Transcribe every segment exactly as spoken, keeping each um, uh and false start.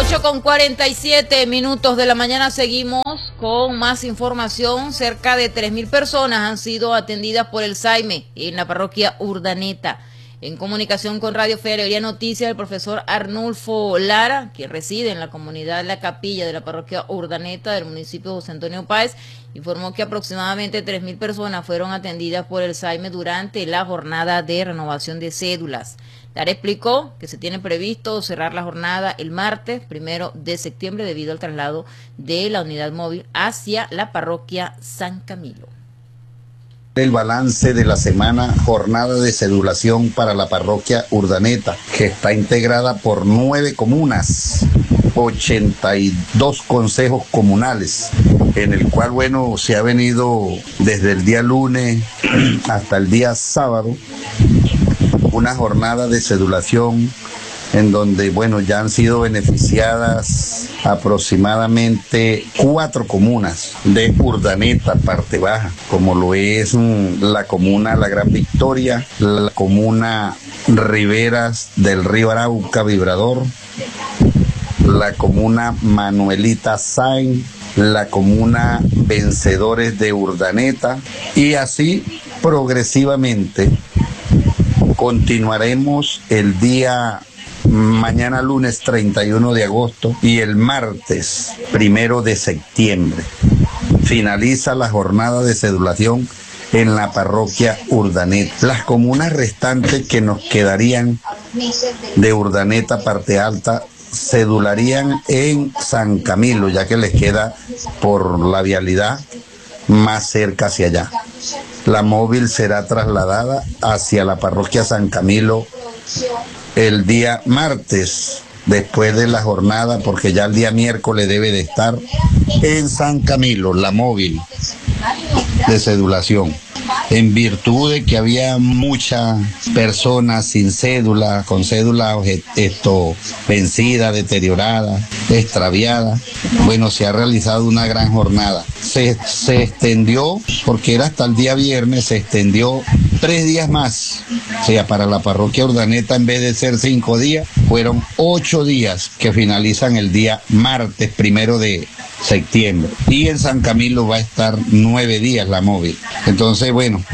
ocho con cuarenta y siete minutos de la mañana, seguimos con más información. Cerca de tres mil personas han sido atendidas por el SAIME en la parroquia Urdaneta. En comunicación con Radio Fe y Alegría Noticias, el profesor Arnulfo Lara, quien reside en la comunidad La Capilla de la parroquia Urdaneta del municipio de José Antonio Páez, informó que aproximadamente tres mil personas fueron atendidas por el SAIME durante la jornada de renovación de cédulas. Lara explicó que se tiene previsto cerrar la jornada el martes primero de septiembre debido al traslado de la unidad móvil hacia la parroquia San Camilo. El balance de la semana, jornada de cedulación para la parroquia Urdaneta, que está integrada por nueve comunas, ochenta y dos consejos comunales, en el cual, bueno, se ha venido desde el día lunes hasta el día sábado, una jornada de cedulación en donde, bueno, ya han sido beneficiadas aproximadamente cuatro comunas de Urdaneta, parte baja, como lo es mm, la comuna La Gran Victoria, la comuna Riberas del Río Arauca, Vibrador, la comuna Manuelita Sainz, la comuna Vencedores de Urdaneta, y así progresivamente continuaremos el día mañana lunes treinta y uno de agosto y el martes primero de septiembre. Finaliza la jornada de cedulación en la parroquia Urdaneta. Las comunas restantes que nos quedarían de Urdaneta, parte alta, cedularían en San Camilo, ya que les queda por la vialidad más cerca hacia allá. La móvil será trasladada hacia la parroquia San Camilo el día martes, después de la jornada, porque ya el día miércoles debe de estar en San Camilo, la móvil de cedulación. En virtud de que había muchas personas sin cédula, con cédula esto, vencida, deteriorada, extraviada, bueno, se ha realizado una gran jornada. Se, se extendió, porque era hasta el día viernes, se extendió tres días más. O sea, para la parroquia Urdaneta, en vez de ser cinco días, fueron ocho días que finalizan el día martes primero de septiembre. Y en San Camilo va a estar nueve días la móvil. Entonces, bueno,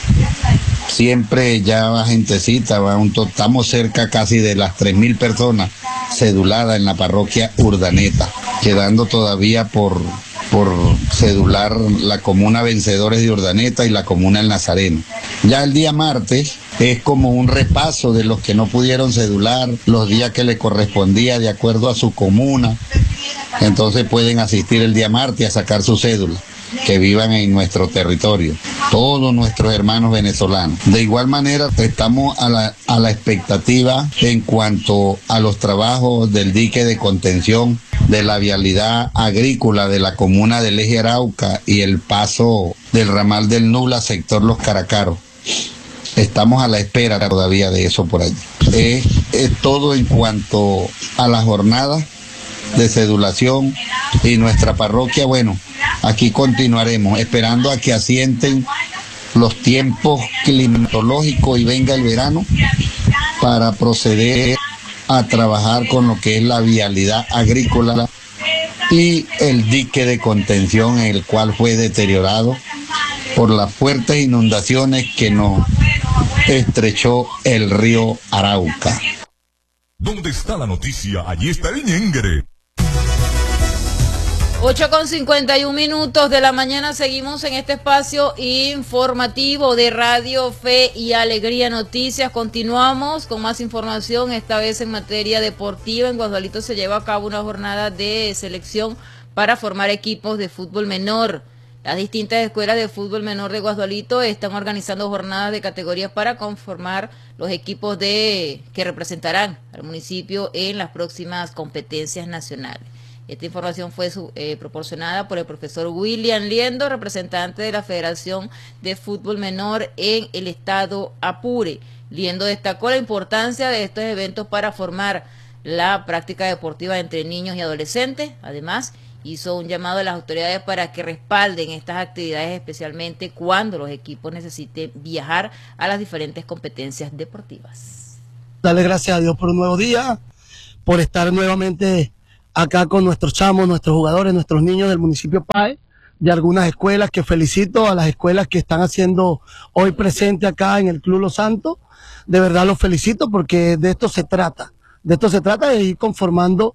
siempre ya va gentecita, va un to- estamos cerca casi de las tres mil personas ceduladas en la parroquia Urdaneta, quedando todavía por, por cedular la comuna Vencedores de Urdaneta y la comuna El Nazareno. Ya el día martes es como un repaso de los que no pudieron cedular, los días que le correspondía de acuerdo a su comuna. Entonces pueden asistir el día martes a sacar su cédula, que vivan en nuestro territorio, todos nuestros hermanos venezolanos. De igual manera, estamos a la, a la expectativa en cuanto a los trabajos del dique de contención de la vialidad agrícola de la comuna del Eje Arauca y el paso del ramal del Nula, sector Los Caracaros. Estamos a la espera todavía de eso por allí. Es, es todo en cuanto a la jornada de cedulación y nuestra parroquia. Bueno, aquí continuaremos esperando a que asienten los tiempos climatológicos y venga el verano para proceder a trabajar con lo que es la vialidad agrícola y el dique de contención, en el cual fue deteriorado por las fuertes inundaciones que nos estrechó el río Arauca. ¿Dónde está la noticia? Allí está el ñengre. ocho con cincuenta y un minutos de la mañana, seguimos en este espacio informativo de Radio Fe y Alegría Noticias. Continuamos con más información, esta vez en materia deportiva. En Guasdualito se lleva a cabo una jornada de selección para formar equipos de fútbol menor. Las distintas escuelas de fútbol menor de Guasdualito están organizando jornadas de categorías para conformar los equipos de que representarán al municipio en las próximas competencias nacionales. Esta información fue eh, proporcionada por el profesor William Liendo, representante de la Federación de Fútbol Menor en el estado Apure. Liendo destacó la importancia de estos eventos para formar la práctica deportiva entre niños y adolescentes. Además, hizo un llamado a las autoridades para que respalden estas actividades, especialmente cuando los equipos necesiten viajar a las diferentes competencias deportivas. Darle gracias a Dios por un nuevo día, por estar nuevamente acá con nuestros chamos, nuestros jugadores, nuestros niños del municipio Páez, de algunas escuelas, que felicito a las escuelas que están haciendo hoy presente acá en el Club Los Santos. De verdad los felicito porque de esto se trata, de esto se trata de ir conformando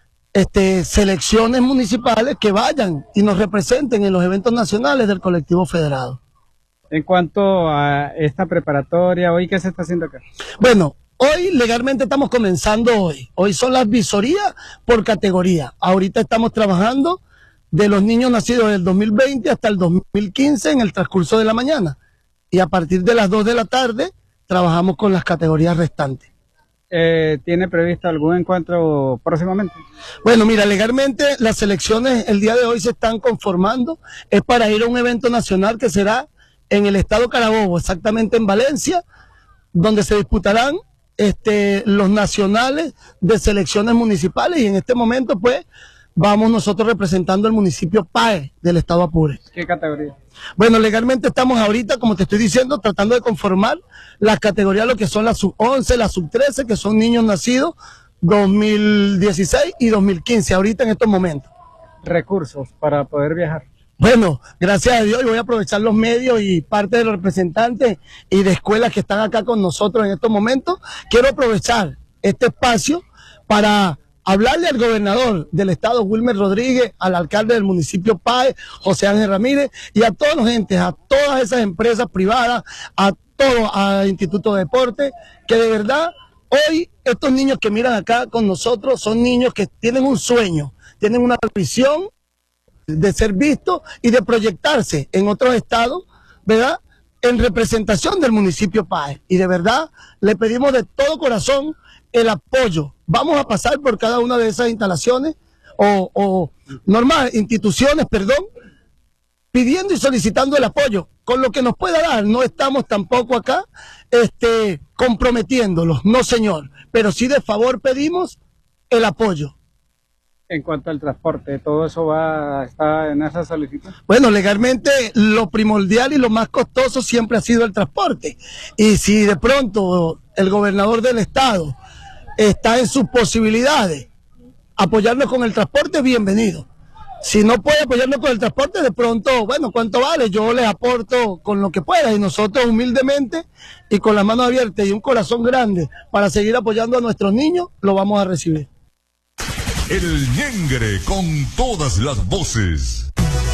este, selecciones municipales que vayan y nos representen en los eventos nacionales del colectivo federado. En cuanto a esta preparatoria, ¿hoy qué se está haciendo acá? Bueno, hoy legalmente estamos comenzando hoy. Hoy son las visorías por categoría. Ahorita estamos trabajando de los niños nacidos del dos mil veinte hasta el dos mil quince en el transcurso de la mañana. Y a partir de las dos de la tarde trabajamos con las categorías restantes. Eh, ¿Tiene previsto algún encuentro próximamente? Bueno, mira, legalmente las selecciones el día de hoy se están conformando. Es para ir a un evento nacional que será en el estado Carabobo, exactamente en Valencia, donde se disputarán este, los nacionales de selecciones municipales y en este momento pues vamos nosotros representando el municipio Páez del estado Apure. ¿Qué categoría? Bueno, legalmente estamos ahorita, como te estoy diciendo, tratando de conformar las categorías, lo que son la sub once, la sub trece, que son niños nacidos dos mil dieciséis y dos mil quince, ahorita en estos momentos. Recursos para poder viajar. Bueno, gracias a Dios, yo voy a aprovechar los medios y parte de los representantes y de escuelas que están acá con nosotros en estos momentos. Quiero aprovechar este espacio para hablarle al gobernador del estado, Wilmer Rodríguez, al alcalde del municipio Páez, José Ángel Ramírez, y a todos los gentes, a todas esas empresas privadas, a todo, al Instituto de Deporte, que de verdad hoy estos niños que miran acá con nosotros son niños que tienen un sueño, tienen una visión de ser vistos y de proyectarse en otros estados, ¿verdad?, en representación del municipio Páez. Y de verdad le pedimos de todo corazón el apoyo. Vamos a pasar por cada una de esas instalaciones o, o normal, instituciones, perdón, pidiendo y solicitando el apoyo con lo que nos pueda dar. No estamos tampoco acá este, comprometiéndolos, no señor, pero sí de favor pedimos el apoyo. En cuanto al transporte, ¿todo eso va a estar en esa solicitud? Bueno, legalmente lo primordial y lo más costoso siempre ha sido el transporte. Y si de pronto el gobernador del estado está en sus posibilidades apoyarnos con el transporte, bienvenido. Si no puede apoyarnos con el transporte, de pronto, bueno, ¿cuánto vale? Yo les aporto con lo que pueda y nosotros humildemente y con las manos abiertas y un corazón grande para seguir apoyando a nuestros niños, lo vamos a recibir. El Ñengre con todas las voces.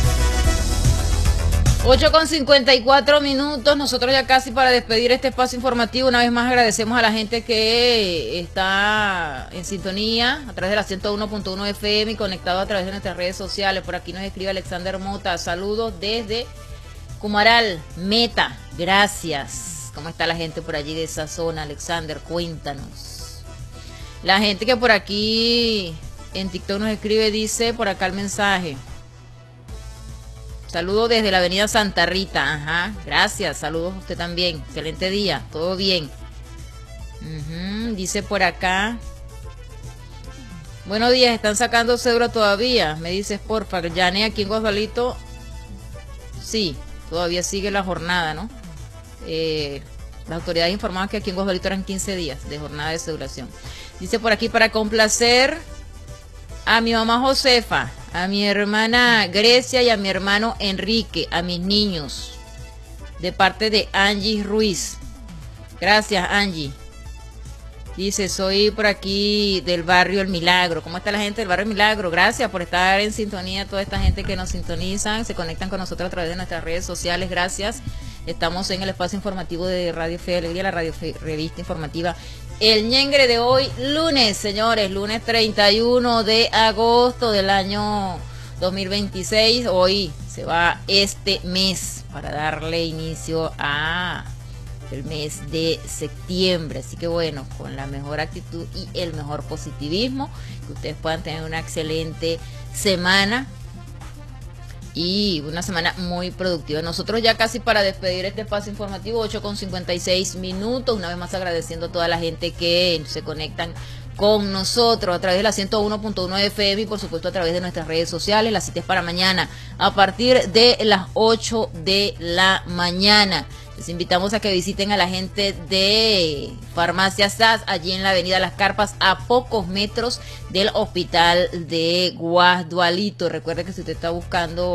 ocho con cincuenta y cuatro minutos, nosotros ya casi para despedir este espacio informativo. Una vez más agradecemos a la gente que está en sintonía a través de la ciento uno punto uno F M y conectado a través de nuestras redes sociales. Por aquí nos escribe Alexander Mota, saludos desde Cumaral, Meta, gracias. ¿Cómo está la gente por allí de esa zona, Alexander? Cuéntanos. La gente que por aquí en TikTok nos escribe, dice por acá el mensaje: saludos desde la avenida Santa Rita. Ajá, gracias, saludos a usted también, excelente día, todo bien. Uh-huh. Dice por acá: buenos días, ¿están sacando cédula todavía? Me dices porfa, Yane, aquí en Guadualito. Sí, todavía sigue la jornada, ¿no? Eh, las autoridades informaban que aquí en Guadualito eran quince días de jornada de cedulación. Dice por aquí: para complacer a mi mamá Josefa, a mi hermana Grecia y a mi hermano Enrique, a mis niños, de parte de Angie Ruiz. Gracias, Angie. Dice, soy por aquí del barrio El Milagro. ¿Cómo está la gente del barrio El Milagro? Gracias por estar en sintonía, toda esta gente que nos sintonizan, se conectan con nosotros a través de nuestras redes sociales. Gracias. Estamos en el espacio informativo de Radio Fe y Alegría, la radio Fe, revista informativa El Ñengre de hoy, lunes, señores, lunes treinta y uno de agosto del año dos mil veintiséis. Hoy se va este mes para darle inicio a el mes de septiembre, así que bueno, con la mejor actitud y el mejor positivismo, que ustedes puedan tener una excelente semana y una semana muy productiva. Nosotros ya casi para despedir este espacio informativo, ocho con cincuenta y seis minutos, una vez más agradeciendo a toda la gente que se conectan con nosotros a través de la ciento uno punto uno F M y por supuesto a través de nuestras redes sociales. La cita es para mañana a partir de las ocho de la mañana. Les invitamos a que visiten a la gente de Farmacia S A S, allí en la avenida Las Carpas, a pocos metros del hospital de Guasdualito. Recuerde que si usted está buscando